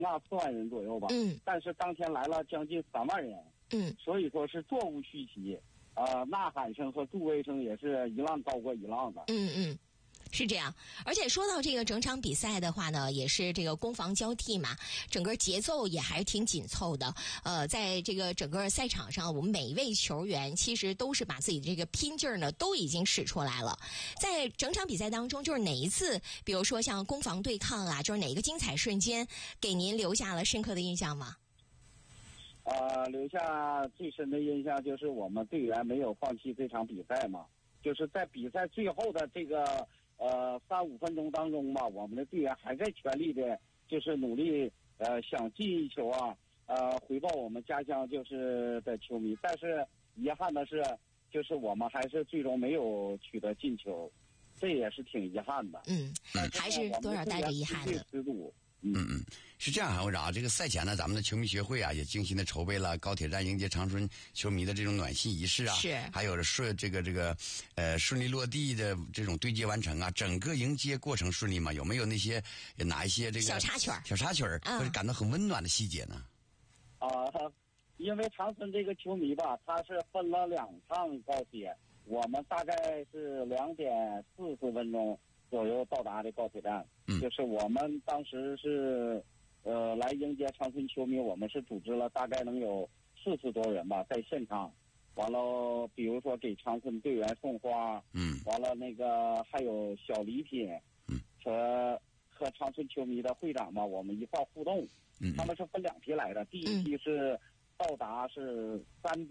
4万人左右吧。但是当天来了将近3万人。所以说是座无虚席，呐喊声和助威声也是一浪高过一浪的。 是这样，而且说到这个整场比赛的话呢，也是这个攻防交替嘛，整个节奏也还是挺紧凑的。在这个整个赛场上，我们每一位球员其实都是把自己的这个拼劲儿呢都已经使出来了。在整场比赛当中，就是哪一次，比如说像攻防对抗啊，就是哪一个精彩瞬间给您留下了深刻的印象吗？ 留下最深的印象就是我们队员没有放弃这场比赛嘛，就是在比赛最后的这个3-5分钟当中吧，我们的队员还在全力的，就是努力想进一球啊，回报我们家乡就是的球迷。但是遗憾的是，就是我们还是最终没有取得进球，这也是挺遗憾的。 还是多少带着遗憾的。 是这样，我讲这个赛前呢，咱们的球迷学会啊也精心的筹备了高铁站迎接长春球迷的这种暖心仪式啊， 是还有顺利落地的这种对接完成啊，整个迎接过程顺利吗？有没有那些哪一些这个小插曲或者感到很温暖的细节呢？ 因为长春这个球迷吧，他是分了2趟高铁，我们大概是2点40分钟左右到达的高铁站。就是我们当时是来迎接长春球迷，我们是组织了大概能有40多人吧，在现场。完了，比如说给长春队员送花，完了那个还有小礼品，和长春球迷的会长嘛，我们一块互动。他们是分2批来的，第一批是到达是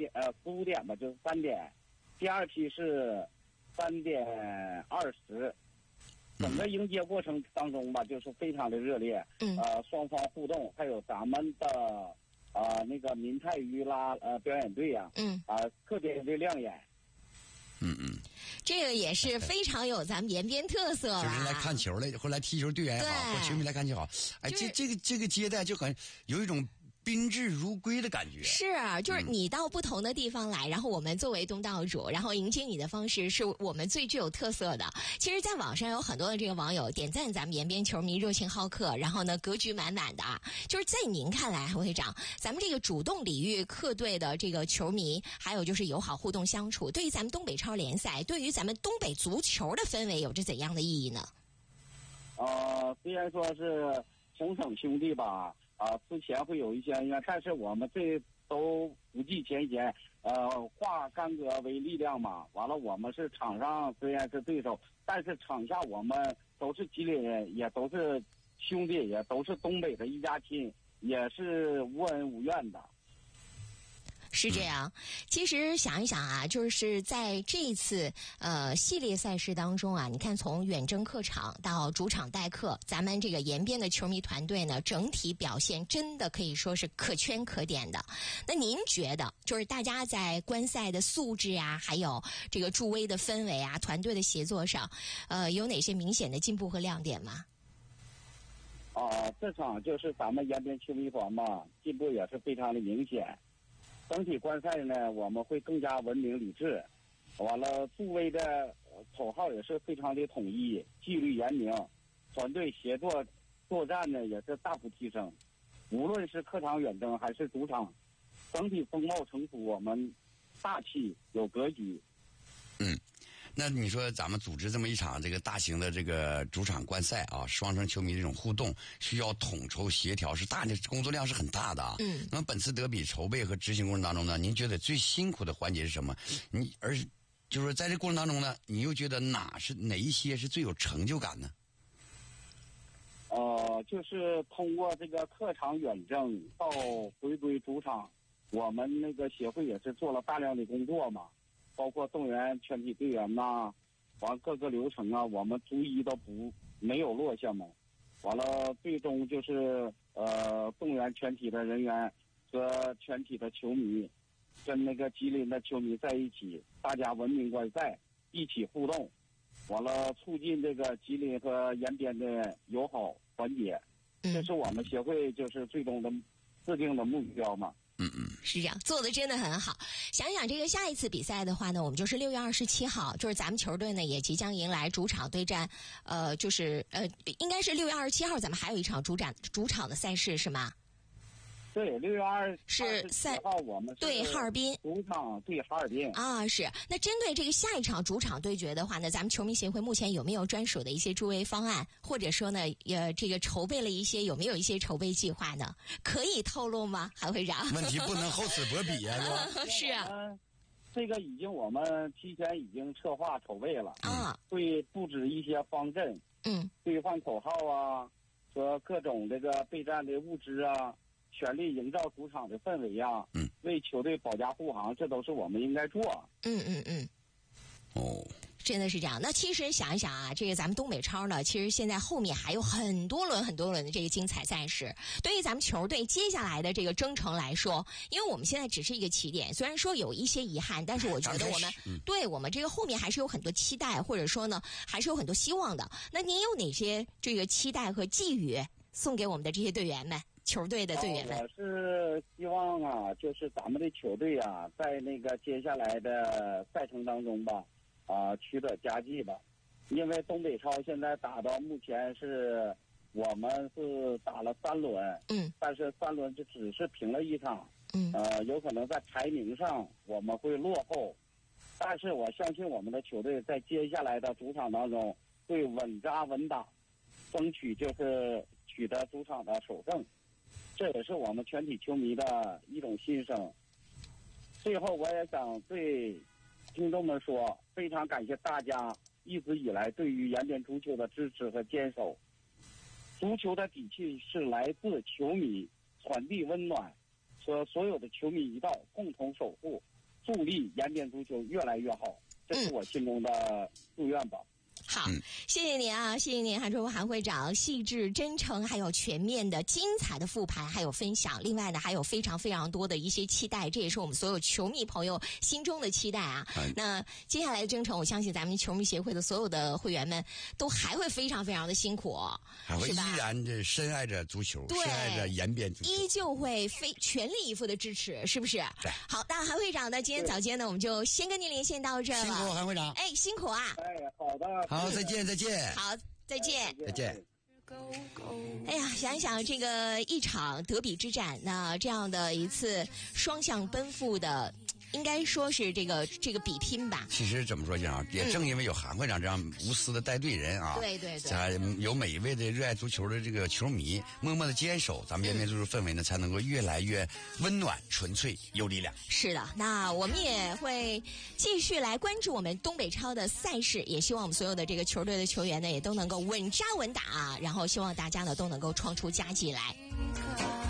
4-5点吧，就是3点，第2批是3点20。整个迎接过程当中吧，就是非常的热烈，双方互动，还有咱们的那个民泰鱼拉表演队呀，特别的亮眼。 这个也是非常有咱们延边特色了。 就是来看球来，或来踢球队员也好，或球迷来看球好，这个接待就很有一种宾至如归的感觉。 是啊，就是你到不同的地方来，然后我们作为东道主，然后迎接你的方式是我们最具有特色的。其实在网上有很多的这个网友点赞咱们延边球迷热情好客，然后呢格局满满的啊。就是在您看来，会长，咱们这个主动礼遇客队的这个球迷，还有就是友好互动相处，对于咱们东北超联赛，对于咱们东北足球的氛围有着怎样的意义呢？ 虽然说是同省兄弟吧，之前会有一些恩怨，但是我们这都不计前嫌，化干戈为力量嘛。完了，我们是场上虽然是对手，但是场下我们都是吉林人，也都是兄弟，也都是东北的一家亲，也是无恩无怨的。 是这样，其实想一想啊，就是在这一次系列赛事当中啊，你看从远征客场到主场待客，咱们这个延边的球迷团队呢，整体表现真的可以说是可圈可点的。那您觉得，就是大家在观赛的素质啊，还有这个助威的氛围啊，团队的协作上，有哪些明显的进步和亮点吗？ 这场就是咱们延边球迷团嘛，进步也是非常的明显。整体观赛呢，我们会更加文明理智。完了，助威的口号也是非常的统一，纪律严明，团队协作作战呢也是大幅提升。无论是客场远征还是主场，整体风貌成熟，我们大气有格局。 那你说咱们组织这么一场这个大型的这个主场观赛啊，双城球迷这种互动需要统筹协调，是大的工作量是很大的啊。那么本次德比筹备和执行过程当中呢，您觉得最辛苦的环节是什么？就是说在这过程当中呢，你又觉得哪一些是最有成就感呢？ 就是通过这个客场远征到回归主场，我们那个协会也是做了大量的工作嘛。包括动员全体队员呐，完各个流程啊，我们逐一都没有落下嘛。完了，最终就是动员全体的人员和全体的球迷，跟那个吉林的球迷在一起，大家文明观赛，一起互动，完了促进这个吉林和延边的友好团结，这是我们协会就是最终的制定的目标嘛。 是这样，做的真的很好。想想这个下一次比赛的话呢，我们就是6月27号，就是咱们球队呢也即将迎来主场对战，应该是6月27号，咱们还有一场主场的赛事是吗？ 对，6月 27 号我们对哈尔滨主场对哈尔滨啊。是。那针对这个下一场主场对决的话呢，咱们球迷协会目前有没有专属的一些助威方案，或者说呢，这个筹备了一些，有没有一些筹备计划呢？可以透露吗，韩会长？ 问题不能厚此薄彼啊，是吧？ 是啊。 这个我们提前已经策划筹备了啊， 会布置一些方阵，兑换口号啊，和各种这个备战的物资啊。全力营造主场的氛围啊，为球队保驾护航，这都是我们应该做。 哦， 真的是这样。那其实想一想啊，这个咱们东北超呢，其实现在后面还有很多轮的这个精彩赛事。对于咱们球队接下来的这个征程来说，因为我们现在只是一个起点，虽然说有一些遗憾，但是我觉得我们对我们这个后面还是有很多期待，或者说呢，还是有很多希望的。那您有哪些这个期待和寄语送给我们的这些队员们？球队的队员们， 我是希望啊，就是咱们的球队啊，在那个接下来的赛程当中吧，取得佳绩吧。因为东北超现在打到目前是，我们是打了3轮，但是3轮就只是平了1场，有可能在排名上我们会落后，但是我相信我们的球队在接下来的主场当中会稳扎稳打，争取就是取得主场的首胜。这也是我们全体球迷的一种心声。最后，我也想对听众们说，非常感谢大家一直以来对于延边足球的支持和坚守。足球的底气是来自球迷，传递温暖，和所有的球迷一道共同守护，助力延边足球越来越好。这是我心中的祝愿吧。 好，谢谢您啊，谢谢您，韩会长细致、真诚，还有全面的、精彩的复盘，还有分享。另外呢，还有非常非常多的一些期待，这也是我们所有球迷朋友心中的期待啊。那接下来的征程，我相信咱们球迷协会的所有的会员们都还会非常非常的辛苦， 还会依然这深爱着足球，深爱着延边足球， 依旧会全力以赴的支持，是不是？ 对。 好，那韩会长呢，今天早间呢，我们就先跟您连线到这了。 辛苦韩会长， 哎，辛苦啊！ 哎，好的。 好，再见。 好，再见。 再见。 哎呀，想一想这个一场德比之战，那这样的一次双向奔赴的，应该说是这个比拼吧。 其实怎么说讲，也正因为有韩会长这样无私的带队人啊， 对， 有每一位的热爱足球的这个球迷默默的坚守，咱们延边足球氛围呢才能够越来越温暖、纯粹、有力量。 是的，那我们也会继续来关注我们东北超的赛事，也希望我们所有的这个球队的球员呢也都能够稳扎稳打，然后希望大家呢都能够创出佳绩来。